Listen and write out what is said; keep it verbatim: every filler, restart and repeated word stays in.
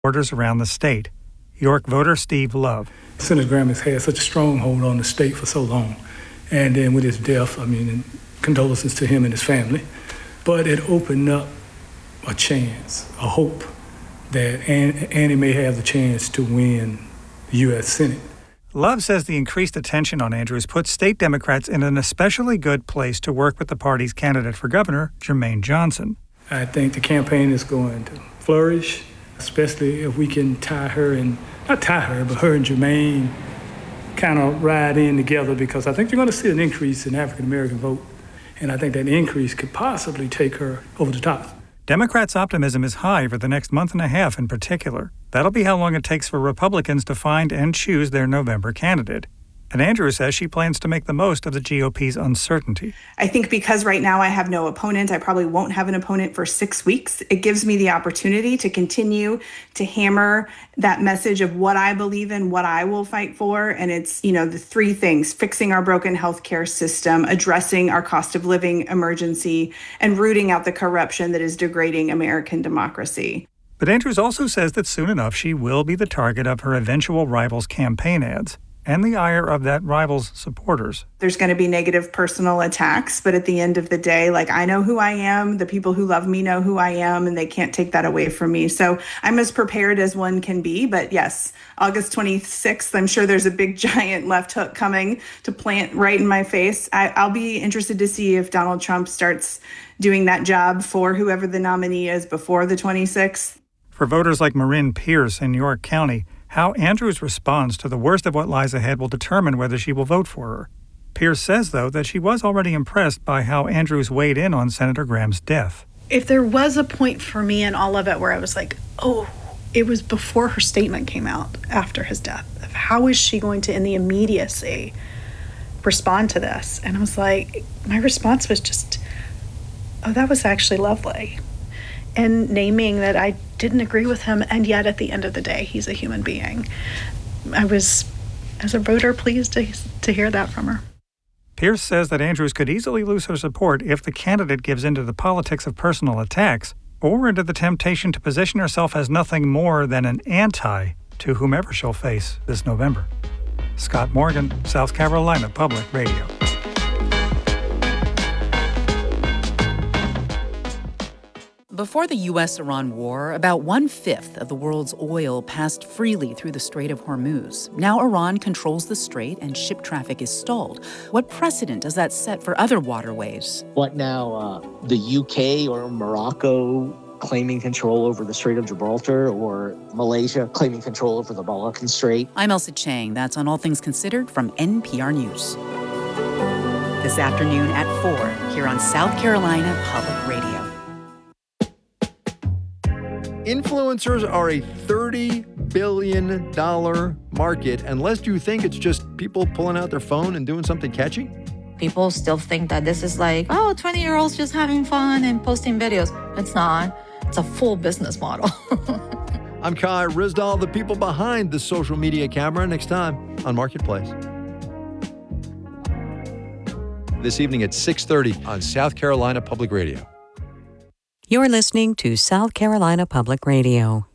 Borders around the state. York voter Steve Love. Senator Graham has had such a stronghold on the state for so long. And then with his death, I mean, condolences to him and his family. But it opened up a chance, a hope that Annie may have the chance to win the U S Senate. Love says the increased attention on Andrews puts state Democrats in an especially good place to work with the party's candidate for governor, Jermaine Johnson. I think the campaign is going to flourish, especially if we can tie her and, not tie her, but her and Jermaine kind of ride in together, because I think you're going to see an increase in African-American vote. And I think that increase could possibly take her over the top. Democrats' optimism is high for the next month and a half in particular. That'll be how long it takes for Republicans to find and choose their November candidate. And Andrews says she plans to make the most of the G O P's uncertainty. I think because right now I have no opponent, I probably won't have an opponent for six weeks. It gives me the opportunity to continue to hammer that message of what I believe in, what I will fight for. And it's, you know, the three things: fixing our broken healthcare system, addressing our cost of living emergency, and rooting out the corruption that is degrading American democracy. But Andrews also says that soon enough she will be the target of her eventual rival's campaign ads and the ire of that rival's supporters. There's going to be negative personal attacks, but at the end of the day, like, I know who I am, the people who love me know who I am, and they can't take that away from me. So I'm as prepared as one can be. But yes, August twenty-sixth, I'm sure there's a big giant left hook coming to plant right in my face. I, I'll be interested to see if Donald Trump starts doing that job for whoever the nominee is before the twenty-sixth. For voters like Marin Pierce in York County, how Andrews responds to the worst of what lies ahead will determine whether she will vote for her. Pierce says, though, that she was already impressed by how Andrews weighed in on Senator Graham's death. If there was a point for me in all of it where I was like, oh, it was before her statement came out after his death. Of how is she going to, in the immediacy, respond to this? And I was like, my response was just, oh, that was actually lovely. And naming that I didn't agree with him, and yet at the end of the day, he's a human being. I was, as a voter, pleased to, to hear that from her. Pierce says that Andrews could easily lose her support if the candidate gives into the politics of personal attacks or into the temptation to position herself as nothing more than an anti to whomever she'll face this November. Scott Morgan, South Carolina Public Radio. Before the U S Iran war, about one-fifth of the world's oil passed freely through the Strait of Hormuz. Now Iran controls the strait and ship traffic is stalled. What precedent does that set for other waterways? What now, uh, the U K or Morocco claiming control over the Strait of Gibraltar, or Malaysia claiming control over the Malaccan Strait? I'm Elsa Chang. That's on All Things Considered from N P R News. This afternoon at four, here on South Carolina Public Radio. Influencers are a thirty billion dollars market, unless you think it's just people pulling out their phone and doing something catchy. People still think that this is like, oh, twenty-year-olds just having fun and posting videos. It's not. It's a full business model. I'm Kai Rizdal, the people behind the social media camera, next time on Marketplace. This evening at six thirty on South Carolina Public Radio. You're listening to South Carolina Public Radio.